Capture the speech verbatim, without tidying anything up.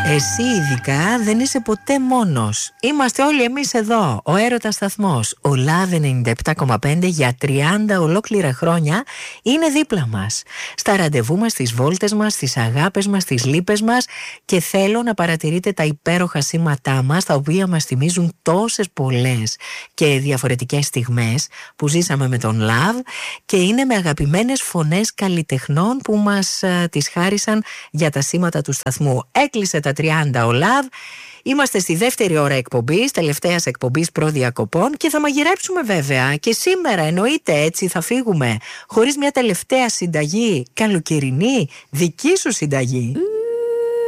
Εσύ ειδικά δεν είσαι ποτέ μόνος. Είμαστε όλοι εμείς εδώ. Ο Έρωτας Σταθμός, ο Love ενενήντα επτά κόμμα πέντε για τριάντα ολόκληρα χρόνια είναι δίπλα μας. Στα ραντεβού μας, στις βόλτες μας, στις αγάπες μας, στις λύπες μας, και θέλω να παρατηρείτε τα υπέροχα σήματά μας, τα οποία μας θυμίζουν τόσες πολλές και διαφορετικές στιγμές που ζήσαμε με τον Love, και είναι με αγαπημένες φωνές καλλιτεχνών που μας α, τις χάρισαν για τα σήματα του σταθμού. Έκλεισε τα τριάντα ο Love. Είμαστε στη δεύτερη ώρα εκπομπής, τελευταίας εκπομπής προδιακοπών, και θα μαγειρέψουμε βέβαια. Και σήμερα εννοείται, έτσι θα φύγουμε χωρίς μια τελευταία συνταγή καλοκαιρινή, δική σου συνταγή. Mm.